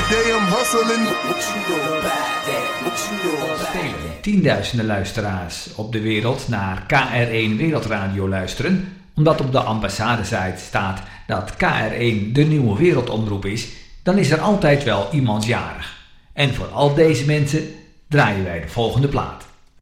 every day I'm hustling. Tienduizenden luisteraars op de wereld naar KR1 Wereldradio luisteren, omdat op de ambassade-site staat dat KR1 de nieuwe wereldomroep is, dan is er altijd wel iemand jarig. En voor al deze mensen draaien wij de volgende plaat.